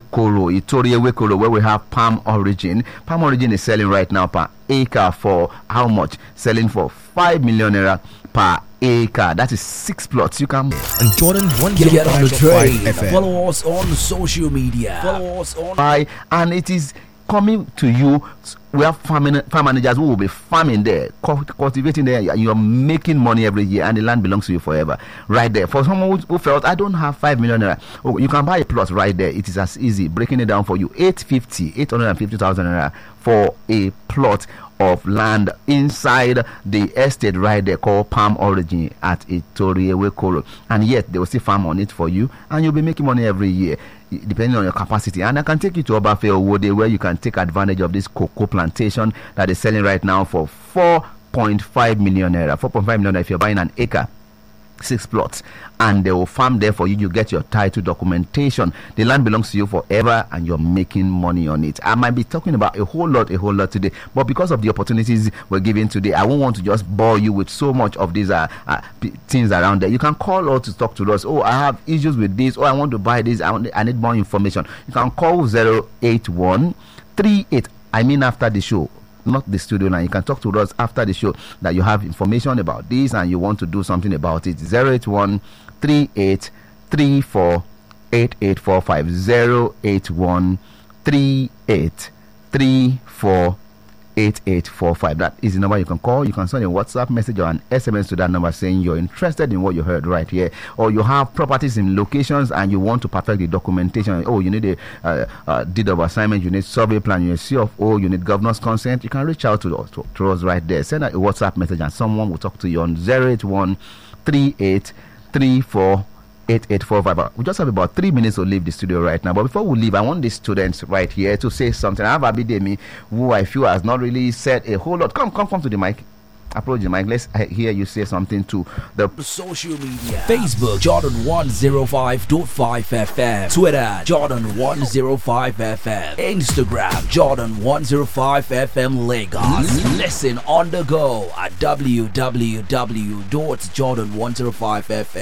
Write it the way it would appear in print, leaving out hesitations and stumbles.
Koro, Itoriewe Koro, where we have Palm Origin. Palm Origin is selling right now per acre for how much? Selling for 5 million naira per acre. That is 6 plots. You can. And Jordan 105.5 Get on the train. FM. Follow us on social media. Follow us on. Buy, and it is coming to you. We have farm managers who will be farming there, cultivating there. You're making money every year, and the land belongs to you forever. Right there. For someone who felt, I don't have 5 million naira, you can buy a plot right there. It is as easy. Breaking it down for you, 850,000 naira for a plot of land inside the estate right there called Palm Origin at Itoriewe Koro. And yet they will still farm on it for you, and you'll be making money every year, depending on your capacity. And I can take you to Obafe Owode, where you can take advantage of this cocoa plantation that is selling right now for 4.5 million naira. 4.5 million naira if you're buying an acre, 6 plots, and they will farm there for you. You get your title documentation. The land belongs to you forever, and you're making money on it. I might be talking about a whole lot today, but because of the opportunities we're giving today, I won't want to just bore you with so much of these things around there. You can call or to talk to us. I have issues with this. I want to buy this. I need more information. You can call 08138. I mean after the show, not the studio now. You can talk to us after the show that you have information about this and you want to do something about it. 08138348845. 08138348845. That is the number you can call. You can send a WhatsApp message or an SMS to that number saying you're interested in what you heard right here, or you have properties in locations and you want to perfect the documentation. You need a deed of assignment, you need survey plan, you need CFO, you need governor's consent. You can reach out to us right there. Send a WhatsApp message and someone will talk to you on 08138348845. We just have about 3 minutes to leave the studio right now. But before we leave, I want the students right here to say something. I have Abidemi, who I feel has not really said a whole lot. Come to the mic. Approach the mic. Let's hear you say something to the social media. Facebook, Jordan 105.5 FM. Twitter, Jordan 105 FM. Instagram, Jordan 105 FM Lagos. Listen on the go at www.jordan105fm.